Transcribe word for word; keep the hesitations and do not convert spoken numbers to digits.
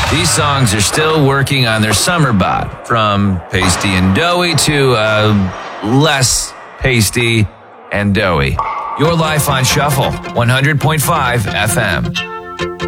These songs are still working on their summer bod, from pasty and doughy to uh, less pasty and doughy. Your life on Shuffle, one hundred point five F M.